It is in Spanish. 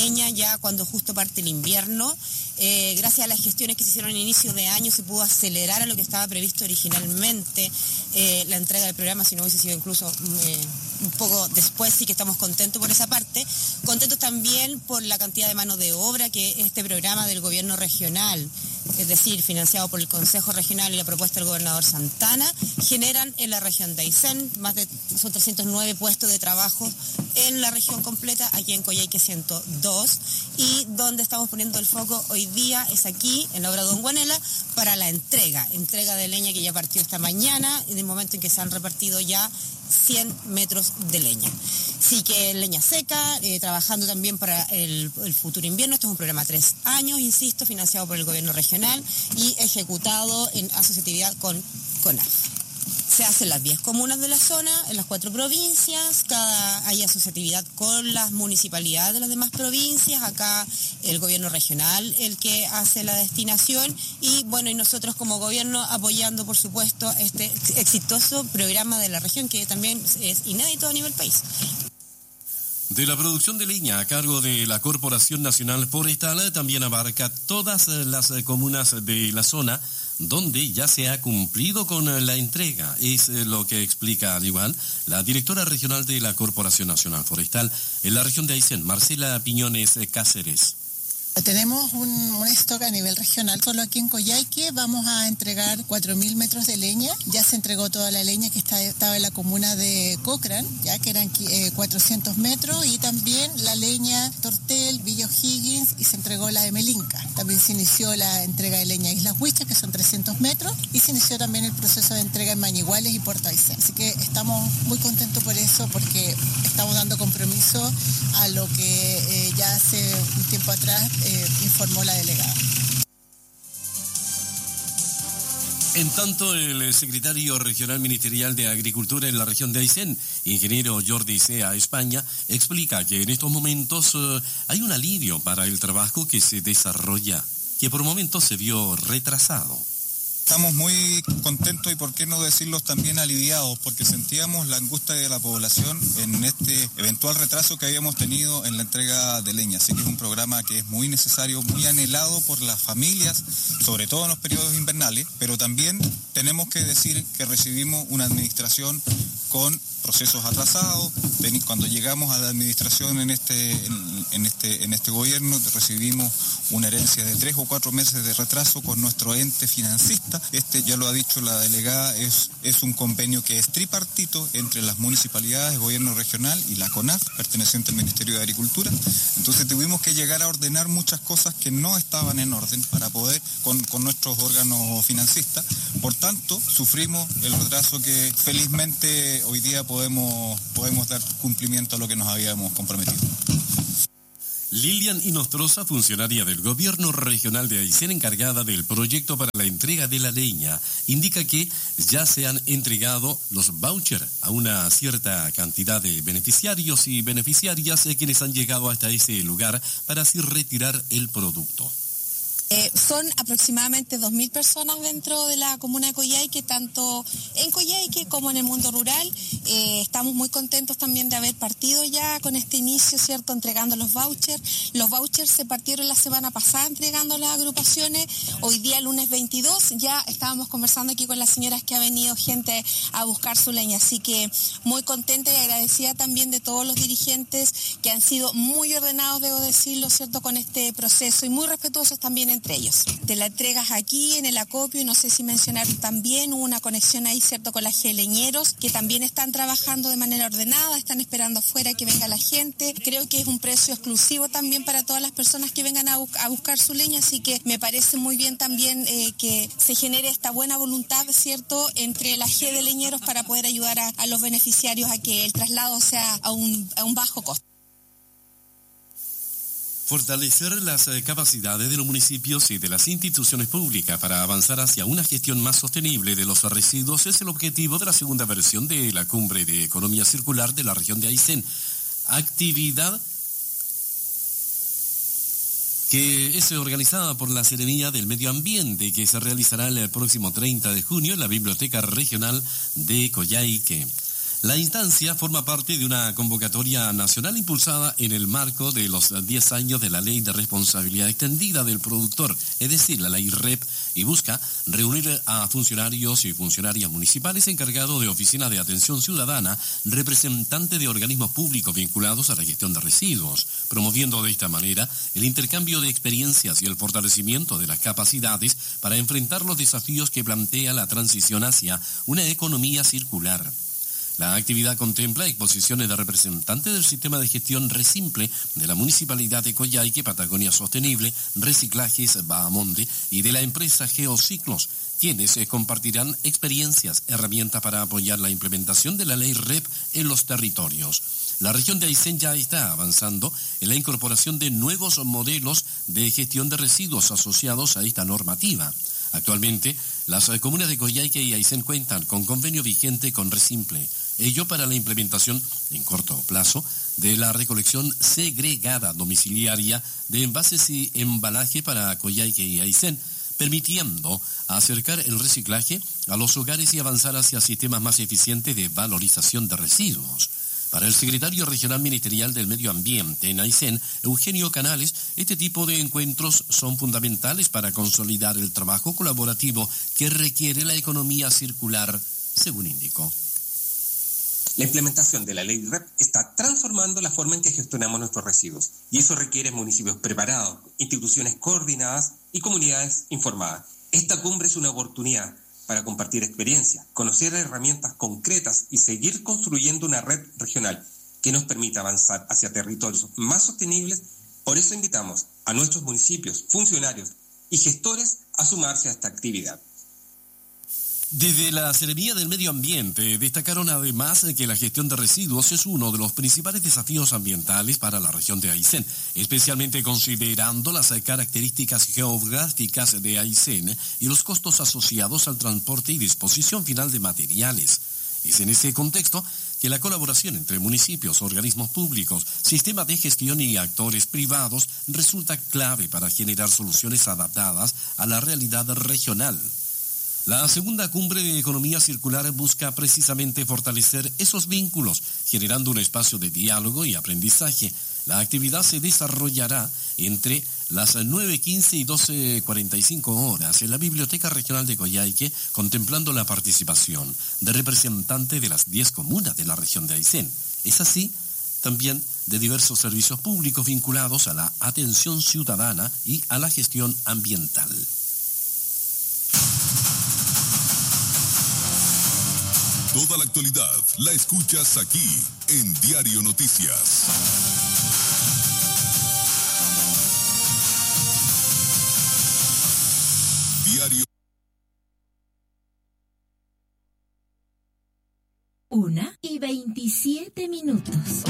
leña ya cuando justo parte el invierno. Gracias a las gestiones que se hicieron a inicio de año se pudo acelerar a lo que estaba previsto originalmente la entrega del programa, si no hubiese sido incluso un poco después, sí que estamos contentos por esa parte. Contentos también por la cantidad de mano de obra que este programa del gobierno regional, es decir, financiado por el Consejo Regional y la propuesta del gobernador Santana, generan en la región de Aysén. Son 309 puestos de trabajo en la región completa, aquí en Coyhaique 102, y donde estamos poniendo el foco hoy día es aquí, en la obra Don Guanela, para la entrega de leña que ya partió esta mañana, y del momento en que se han repartido ya 100 metros de leña. Así que leña seca, trabajando también para el futuro invierno. Esto es un programa 3 años, insisto, financiado por el gobierno regional y ejecutado en asociatividad con CONAF. Se hacen las 10 comunas de la zona, en las 4 provincias, hay asociatividad con las municipalidades de las demás provincias, acá el gobierno regional el que hace la destinación y nosotros como gobierno apoyando por supuesto este exitoso programa de la región que también es inédito a nivel país. De la producción de leña a cargo de la Corporación Nacional Forestal también abarca todas las comunas de la zona donde ya se ha cumplido con la entrega. Es lo que explica al igual la directora regional de la Corporación Nacional Forestal en la región de Aysén, Marcela Piñones Cáceres. Tenemos un stock a nivel regional. Solo aquí en Coyhaique vamos a entregar 4.000 metros de leña. Ya se entregó toda la leña que estaba en la comuna de Cochrane, ya que eran 400 metros, y también la leña Tortel, Villa O'Higgins, y se entregó la de Melinca. También se inició la entrega de leña Islas Huichas, que son 300 metros, y se inició también el proceso de entrega en Mañiguales y Puerto Aysén. Así que estamos muy contentos por eso, porque estamos dando compromiso a lo que ya hace un tiempo atrás informó la delegada. En tanto, el secretario regional ministerial de Agricultura en la región de Aysén, ingeniero Jordi Sea España, explica que en estos momentos hay un alivio para el trabajo que se desarrolla, que por momentos se vio retrasado. Estamos muy contentos y por qué no decirlos también aliviados, porque sentíamos la angustia de la población en este eventual retraso que habíamos tenido en la entrega de leña. Así que es un programa que es muy necesario, muy anhelado por las familias, sobre todo en los periodos invernales, pero también tenemos que decir que recibimos una administración con procesos atrasados. Cuando llegamos a la administración en este gobierno recibimos una herencia de 3 o 4 meses de retraso con nuestro ente financista. Ya lo ha dicho la delegada, es un convenio que es tripartito entre las municipalidades, el gobierno regional y la CONAF, perteneciente al Ministerio de Agricultura. Entonces tuvimos que llegar a ordenar muchas cosas que no estaban en orden para poder con nuestros órganos financistas. Por tanto, sufrimos el retraso que felizmente hoy día podemos dar cumplimiento a lo que nos habíamos comprometido. Lilian Inostroza, funcionaria del gobierno regional de Aysén encargada del proyecto para la entrega de la leña, indica que ya se han entregado los vouchers a una cierta cantidad de beneficiarios y beneficiarias quienes han llegado hasta ese lugar para así retirar el producto. Son aproximadamente 2.000 personas dentro de la comuna de Coyhaique, tanto en Coyhaique como en el mundo rural. Estamos muy contentos también de haber partido ya con este inicio, ¿cierto?, entregando los vouchers. Los vouchers se partieron la semana pasada entregando a las agrupaciones. Hoy día, lunes 22, ya estábamos conversando aquí con las señoras que ha venido gente a buscar su leña. Así que muy contenta y agradecida también de todos los dirigentes que han sido muy ordenados, debo decirlo, ¿cierto?, con este proceso y muy respetuosos también entre ellos. Te la entregas aquí en el acopio, y no sé si mencionaron también, hubo una conexión ahí, ¿cierto?, con las geleñeros, que también están trabajando de manera ordenada, están esperando afuera que venga la gente. Creo que es un precio exclusivo también para todas las personas que vengan a buscar su leña, así que me parece muy bien también que se genere esta buena voluntad, ¿cierto?, entre las G de leñeros para poder ayudar a los beneficiarios a que el traslado sea a un bajo costo. Fortalecer las capacidades de los municipios y de las instituciones públicas para avanzar hacia una gestión más sostenible de los residuos es el objetivo de la segunda versión de la Cumbre de Economía Circular de la región de Aysén. Actividad que es organizada por la Seremía del Medio Ambiente, que se realizará el próximo 30 de junio en la Biblioteca Regional de Coyhaique. La instancia forma parte de una convocatoria nacional impulsada en el marco de los 10 años de la Ley de Responsabilidad Extendida del Productor, es decir, la Ley REP, y busca reunir a funcionarios y funcionarias municipales encargados de oficinas de atención ciudadana, representantes de organismos públicos vinculados a la gestión de residuos, promoviendo de esta manera el intercambio de experiencias y el fortalecimiento de las capacidades para enfrentar los desafíos que plantea la transición hacia una economía circular. La actividad contempla exposiciones de representantes del sistema de gestión Resimple de la Municipalidad de Coyhaique, Patagonia Sostenible, Reciclajes Bahamonde y de la empresa Geociclos, quienes compartirán experiencias, herramientas para apoyar la implementación de la ley REP en los territorios. La región de Aysén ya está avanzando en la incorporación de nuevos modelos de gestión de residuos asociados a esta normativa. Actualmente, las comunas de Coyhaique y Aysén cuentan con convenio vigente con Resimple, ello para la implementación en corto plazo de la recolección segregada domiciliaria de envases y embalaje para Coyhaique y Aysén, permitiendo acercar el reciclaje a los hogares y avanzar hacia sistemas más eficientes de valorización de residuos. Para el secretario regional ministerial del Medio Ambiente en Aysén, Eugenio Canales, este tipo de encuentros son fundamentales para consolidar el trabajo colaborativo que requiere la economía circular, según indicó. La implementación de la ley REP está transformando la forma en que gestionamos nuestros residuos, y eso requiere municipios preparados, instituciones coordinadas y comunidades informadas. Esta cumbre es una oportunidad para compartir experiencias, conocer herramientas concretas y seguir construyendo una red regional que nos permita avanzar hacia territorios más sostenibles. Por eso invitamos a nuestros municipios, funcionarios y gestores a sumarse a esta actividad. Desde la Seremía del Medio Ambiente destacaron además que la gestión de residuos es uno de los principales desafíos ambientales para la región de Aysén, especialmente considerando las características geográficas de Aysén y los costos asociados al transporte y disposición final de materiales. Es en ese contexto que la colaboración entre municipios, organismos públicos, sistemas de gestión y actores privados resulta clave para generar soluciones adaptadas a la realidad regional. La segunda cumbre de economía circular busca precisamente fortalecer esos vínculos, generando un espacio de diálogo y aprendizaje. La actividad se desarrollará entre las 9:15 y 12:45 horas en la Biblioteca Regional de Coyhaique, contemplando la participación de representantes de las 10 comunas de la región de Aysén. Es así, también de diversos servicios públicos vinculados a la atención ciudadana y a la gestión ambiental. Toda la actualidad la escuchas aquí en Diario Noticias. Diario 1:27.